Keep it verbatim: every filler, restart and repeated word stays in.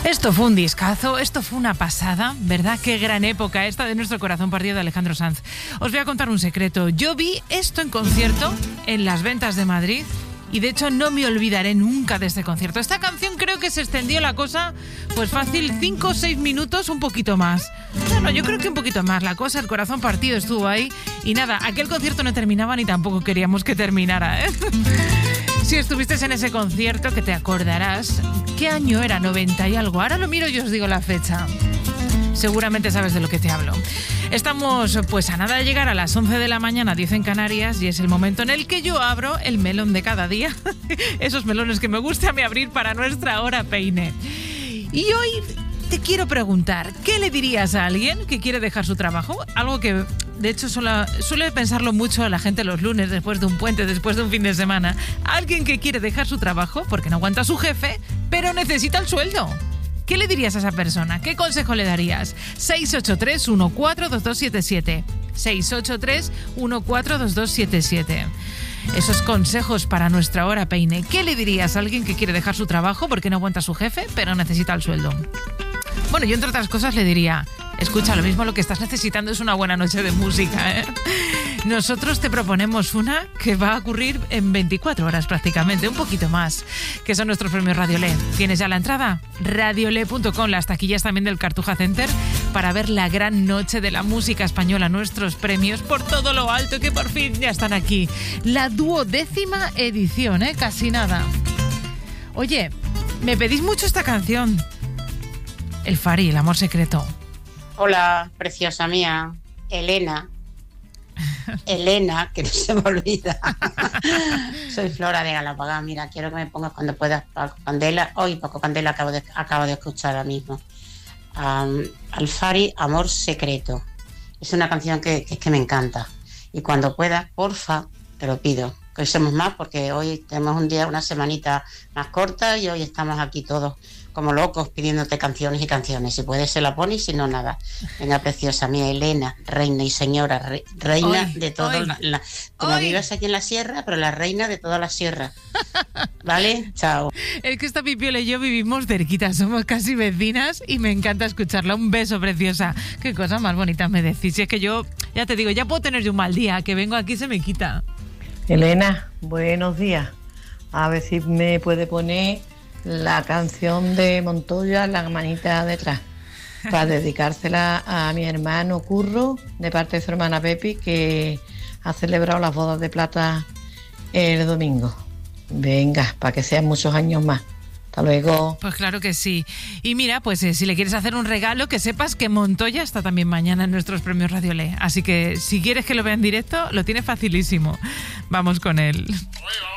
Esto fue un discazo, esto fue una pasada, ¿verdad? Qué gran época esta de Nuestro corazón partido de Alejandro Sanz. Os voy a contar un secreto. Yo vi esto en concierto en Las Ventas de Madrid y de hecho no me olvidaré nunca de este concierto. Esta canción creo que se extendió la cosa, pues fácil, cinco o seis minutos, un poquito más. Bueno, yo creo que un poquito más. La cosa, el corazón partido estuvo ahí y nada, aquel concierto no terminaba ni tampoco queríamos que terminara, ¿eh? Si estuviste en ese concierto, que te acordarás, ¿qué año era? noventa y algo. Ahora lo miro y os digo la fecha. Seguramente sabes de lo que te hablo. Estamos pues a nada de llegar a las once de la mañana, diez en Canarias, y es el momento en el que yo abro el melón de cada día. Esos melones que me gusta a mí abrir para nuestra hora peine. Y hoy te quiero preguntar, ¿qué le dirías a alguien que quiere dejar su trabajo? Algo que, de hecho, suele, suele pensarlo mucho la gente los lunes, después de un puente, después de un fin de semana. Alguien que quiere dejar su trabajo porque no aguanta a su jefe, pero necesita el sueldo. ¿Qué le dirías a esa persona? ¿Qué consejo le darías? seis ocho tres, uno cuatro, dos dos siete siete. seis ocho tres, uno cuatro, dos dos siete siete. Esos consejos para nuestra hora peine. ¿Qué le dirías a alguien que quiere dejar su trabajo porque no aguanta a su jefe, pero necesita el sueldo? Bueno, yo entre otras cosas le diría, escucha, lo mismo lo que estás necesitando es una buena noche de música, ¿eh? Nosotros te proponemos una que va a ocurrir en veinticuatro horas prácticamente, un poquito más, que son nuestros premios Radiolé. ¿Tienes ya la entrada? radiolé punto com, las taquillas también del Cartuja Center, para ver la gran noche de la música española, nuestros premios por todo lo alto, que por fin ya están aquí. La duodécima edición, ¿eh? Casi nada. Oye, me pedís mucho esta canción. El Fari, el amor secreto. Hola, preciosa mía, Elena. Elena, que no se me olvida. Soy Flora de Galapagos. Mira, quiero que me pongas cuando puedas Paco Candela. Hoy Paco Candela acabo de, acabo de escuchar ahora mismo. Um, Al Fari, Amor Secreto. Es una canción que, que, que me encanta. Y cuando puedas, porfa, te lo pido. Que hoy somos más porque hoy tenemos un día, una semanita más corta y hoy estamos aquí todos como locos pidiéndote canciones y canciones. Si puedes se la pones, si no, nada. Venga, preciosa mía, Elena, reina y señora, re, reina hoy, de todo. La, la, como hoy. Vives aquí en la sierra, pero la reina de toda la sierra. ¿Vale? Chao. Es que esta Pipiola y yo vivimos cerquita, somos casi vecinas y me encanta escucharla. Un beso, preciosa. Qué cosa más bonita me decís. Si es que yo, ya te digo, ya puedo tener yo un mal día, que vengo aquí se me quita. Elena, buenos días. A ver si me puede poner la canción de Montoya, La manita detrás, para dedicársela a mi hermano Curro, de parte de su hermana Pepi, que ha celebrado las bodas de plata el domingo. Venga, para que sean muchos años más. Hasta luego. Pues claro que sí. Y mira, pues eh, si le quieres hacer un regalo, que sepas que Montoya está también mañana en nuestros premios Radiolé. Así que si quieres que lo vea en directo, lo tiene facilísimo. Vamos con él.